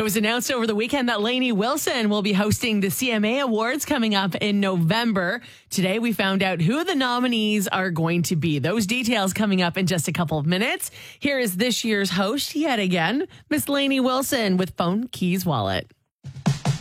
was announced over the weekend that Lainey Wilson will be hosting the CMA Awards coming up in November. Today, we found out who the nominees are going to be. Those details coming up in just a couple of minutes. Here is this year's host yet again, Miss Lainey Wilson with Phone Keys Wallet.